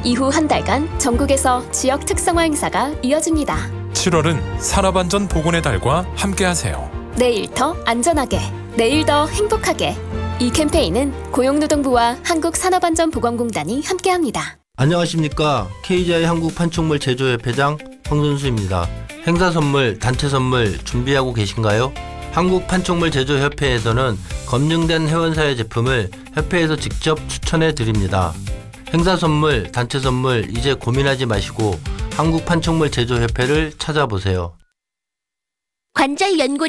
이후 한 달간 전국에서 지역 특성화 행사가 이어집니다. 7월은 산업안전보건의 달과 함께하세요. 내일 더 안전하게, 내일 더 행복하게. 이 캠페인은 고용노동부와 한국산업안전보건공단이 함께합니다. 안녕하십니까. KGI 한국판촉물 제조협회장 황선수입니다. 행사 선물, 단체 선물 준비하고 계신가요? 한국판촉물 제조협회에서는 검증된 회원사의 제품을 협회에서 직접 추천해 드립니다. 행사 선물, 단체 선물 이제 고민하지 마시고 한국판촉물 제조협회를 찾아보세요. 관절 연고